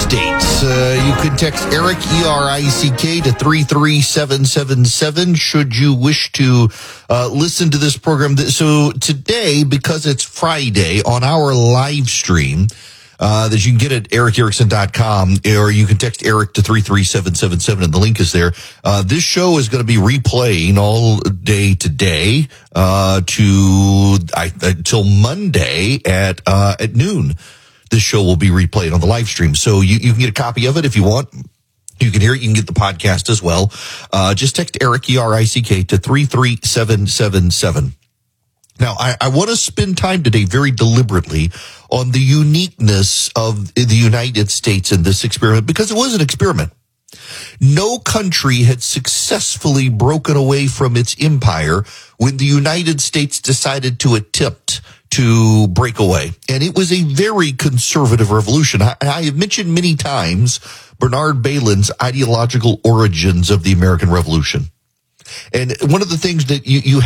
States. You can text Eric, E-R-I-C-K, to 33777 should you wish to listen to this program. So today, because it's Friday, on our live stream, that you can get at ericerickson.com, or you can text Eric to 33777, and the link is there. This show is going to be replaying all day today, till Monday at noon. This show will be replayed on the live stream. So you can get a copy of it if you want. You can hear it. You can get the podcast as well. Just text Eric, E-R-I-C-K, to 33777. Now, I want to spend time today very deliberately on the uniqueness of the United States in this experiment, because it was an experiment. No country had successfully broken away from its empire when the United States decided to attempt to break away. And it was a very conservative revolution. I have mentioned many times Bernard Bailyn's ideological origins of the American Revolution. And one of the things that you